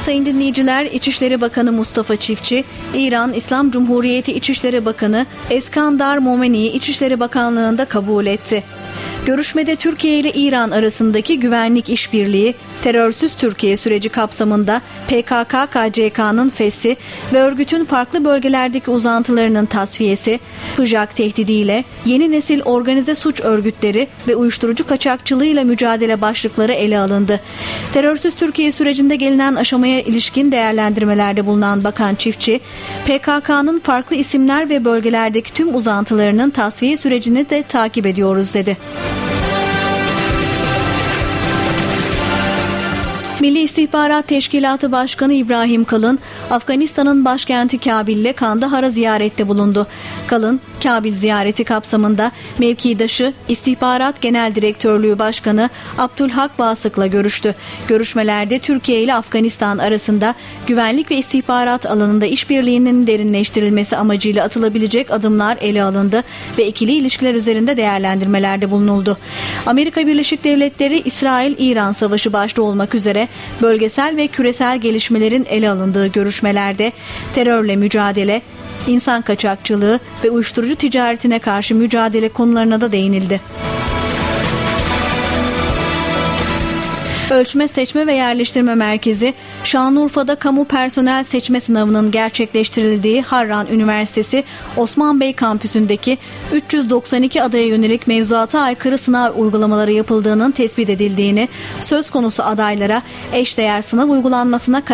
Sayın dinleyiciler, İçişleri Bakanı Mustafa Çiftçi, İran İslam Cumhuriyeti İçişleri Bakanı Eskandar Momeni'yi İçişleri Bakanlığı'nda kabul etti. Görüşmede Türkiye ile İran arasındaki güvenlik işbirliği, terörsüz Türkiye süreci kapsamında PKK-KCK'nın feshi ve örgütün farklı bölgelerdeki uzantılarının tasfiyesi, PJAK tehdidiyle yeni nesil organize suç örgütleri ve uyuşturucu kaçakçılığıyla mücadele başlıkları ele alındı. Terörsüz Türkiye sürecinde gelinen aşamaya ilişkin değerlendirmelerde bulunan Bakan Çiftçi, PKK'nın farklı isimler ve bölgelerdeki tüm uzantılarının tasfiye sürecini de takip ediyoruz dedi. Milli İstihbarat Teşkilatı Başkanı İbrahim Kalın, Afganistan'ın başkenti Kabil'le Kandahar'a ziyarette bulundu. Kalın, Kabil ziyareti kapsamında mevkidaşı İstihbarat Genel Direktörlüğü Başkanı Abdülhak Basık'la görüştü. Görüşmelerde Türkiye ile Afganistan arasında güvenlik ve istihbarat alanında işbirliğinin derinleştirilmesi amacıyla atılabilecek adımlar ele alındı ve ikili ilişkiler üzerinde değerlendirmelerde bulunuldu. Amerika Birleşik Devletleri, İsrail-İran savaşı başta olmak üzere bölgesel ve küresel gelişmelerin ele alındığı görüşmelerde terörle mücadele, insan kaçakçılığı ve uyuşturucu ticaretine karşı mücadele konularına da değinildi. Ölçme, Seçme ve Yerleştirme Merkezi, Şanlıurfa'da kamu personel seçme sınavının gerçekleştirildiği Harran Üniversitesi Osman Bey kampüsündeki 392 adaya yönelik mevzuata aykırı sınav uygulamaları yapıldığının tespit edildiğini, söz konusu adaylara eşdeğer sınav uygulanmasına